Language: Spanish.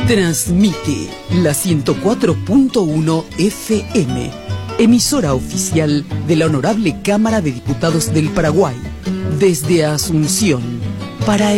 Transmite la 104.1 FM, emisora oficial de la Honorable Cámara de Diputados del Paraguay, desde Asunción, para